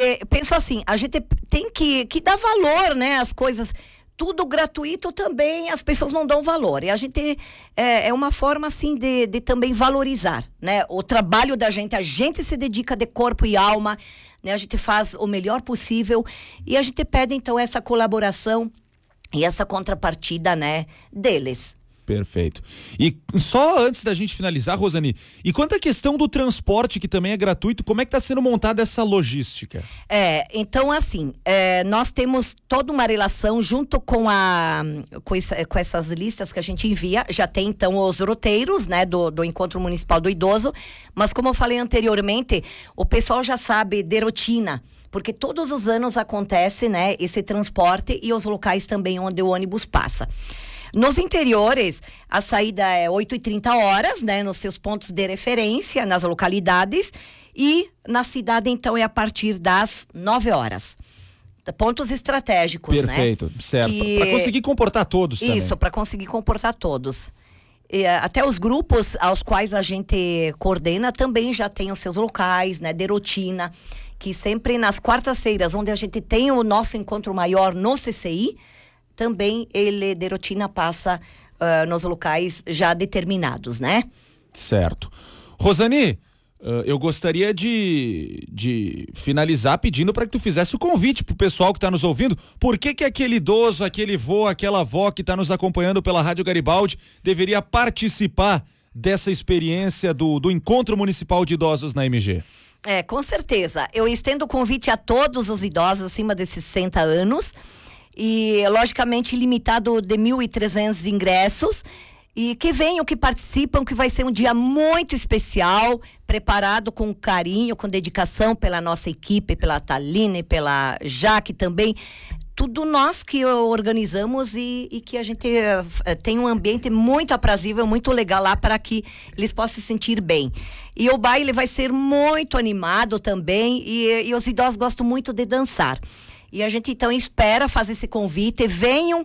penso assim, a gente tem que dar valor, né, às coisas. Tudo gratuito também, as pessoas não dão valor. E a gente é uma forma, assim, de também valorizar, né? O trabalho da gente, a gente se dedica de corpo e alma, né? A gente faz o melhor possível e a gente pede, então, essa colaboração e essa contrapartida, né, deles. Perfeito. E só antes da gente finalizar, Rosani, e quanto à questão do transporte, que também é gratuito, como é que está sendo montada essa logística? Então, assim, nós temos toda uma relação junto com essas listas que a gente envia, já tem, então, os roteiros, né, do Encontro Municipal do Idoso, mas como eu falei anteriormente, o pessoal já sabe de rotina, porque todos os anos acontece, né, esse transporte e os locais também onde o ônibus passa. Nos interiores, a saída é 8h30, né, nos seus pontos de referência, nas localidades, e na cidade, então, é a partir das 9h. Pontos estratégicos, perfeito, né? Perfeito, certo. Para conseguir comportar todos também. Isso, para conseguir comportar todos. E, até os grupos aos quais a gente coordena também já tem os seus locais, né, de rotina, que sempre nas quartas-feiras, onde a gente tem o nosso encontro maior no CCI, também ele de rotina passa nos locais já determinados, né? Certo. Rosani, eu gostaria de finalizar pedindo para que tu fizesse o convite pro pessoal que está nos ouvindo. Por que aquele idoso, aquele vô, aquela avó que está nos acompanhando pela Rádio Garibaldi deveria participar dessa experiência do Encontro Municipal de Idosos na MG? Com certeza. Eu estendo o convite a todos os idosos acima de 60 anos. E, logicamente, limitado de 1.300 ingressos. E que venham, que participam, que vai ser um dia muito especial, preparado com carinho, com dedicação pela nossa equipe, pela Thaline, pela Jaque também. Tudo nós que organizamos e que a gente tem um ambiente muito aprazível, muito legal lá para que eles possam se sentir bem. E o baile vai ser muito animado também e os idosos gostam muito de dançar. E a gente, então, espera fazer esse convite. Venham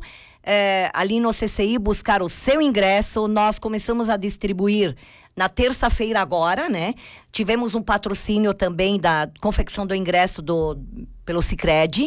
ali no CCI buscar o seu ingresso. Nós começamos a distribuir na terça-feira agora, né? Tivemos um patrocínio também da confecção do ingresso pelo Sicredi.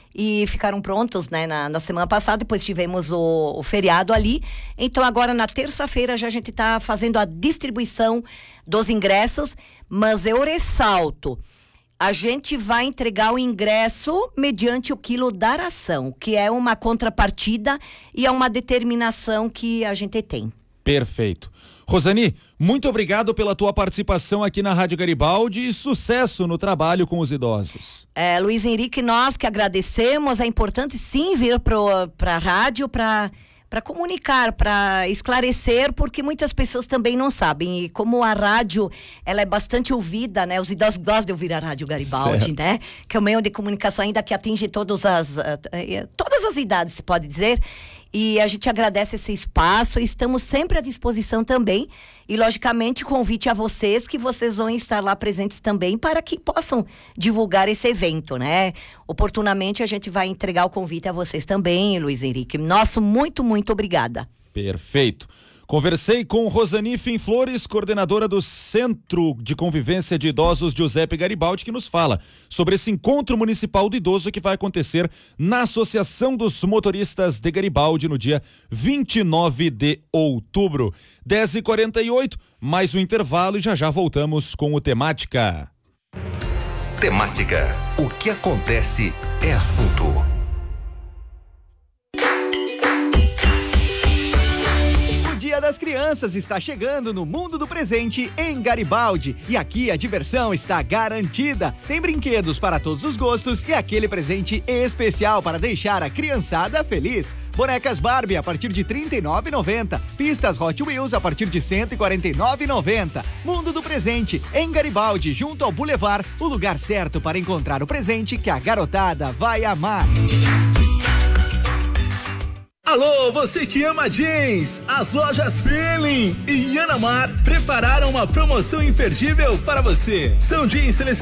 E ficaram prontos, né, na semana passada. Depois tivemos o feriado ali. Então, agora, na terça-feira, já a gente está fazendo a distribuição dos ingressos. Mas eu ressalto... A gente vai entregar o ingresso mediante o quilo da ração, que é uma contrapartida e é uma determinação que a gente tem. Perfeito. Rosani, muito obrigado pela tua participação aqui na Rádio Garibaldi e sucesso no trabalho com os idosos. Luiz Henrique, nós que agradecemos. É importante sim vir para a rádio para comunicar, para esclarecer, porque muitas pessoas também não sabem. E como a rádio, ela é bastante ouvida, né? Os idosos gostam de ouvir a Rádio Garibaldi, certo, né? Que é um meio de comunicação ainda que atinge todas as idades, se pode dizer. E a gente agradece esse espaço e estamos sempre à disposição também. E, logicamente, convite a vocês, que vocês vão estar lá presentes também para que possam divulgar esse evento, né? Oportunamente, a gente vai entregar o convite a vocês também, Luiz Henrique. Nosso muito, muito obrigada. Perfeito. Conversei com Rosani Finflores, coordenadora do Centro de Convivência de Idosos Giuseppe Garibaldi, que nos fala sobre esse encontro municipal do idoso que vai acontecer na Associação dos Motoristas de Garibaldi no dia 29 de outubro. 10h48, mais um intervalo e já voltamos com o Temática. Temática. O que acontece é assunto. Dia das Crianças está chegando no Mundo do Presente em Garibaldi e aqui a diversão está garantida. Tem brinquedos para todos os gostos e aquele presente especial para deixar a criançada feliz. Bonecas Barbie a partir de R$ 39,90. Pistas Hot Wheels a partir de R$ 149,90. Mundo do Presente em Garibaldi, junto ao Boulevard, o lugar certo para encontrar o presente que a garotada vai amar. Alô, você que ama jeans! As lojas Feeling e Yanamar prepararam uma promoção imperdível para você. São jeans selecionados